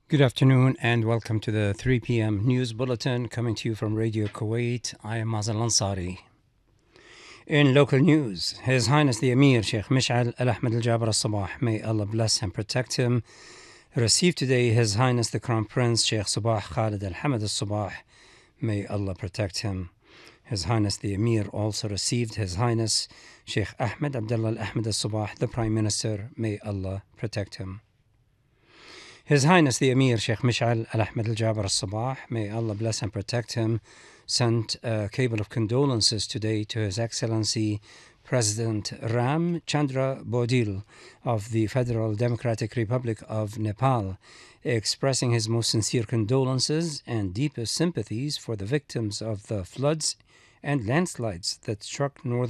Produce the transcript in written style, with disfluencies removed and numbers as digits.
Good afternoon and welcome to the 3 p.m. news bulletin coming to you from Radio Kuwait. I am Mazal Ansari. In local news, His Highness the Emir Sheikh Mish'al Al Ahmed Al Jaber Al Sabah, may Allah bless and protect him, received today His Highness the Crown Prince Sheikh Sabah Khalid Al Hamad Al Sabah, may Allah protect him. His Highness the Emir also received His Highness Sheikh Ahmed Abdullah Al Ahmed Al Sabah, the Prime Minister, may Allah protect him. His Highness the Emir Sheikh Mish'al Al Ahmed Al Jaber Al Sabah, may Allah bless and protect him, sent a cable of condolences today to His Excellency President Ram Chandra Bodil of the Federal Democratic Republic of Nepal, expressing his most sincere condolences and deepest sympathies for the victims of the floods and landslides that struck northern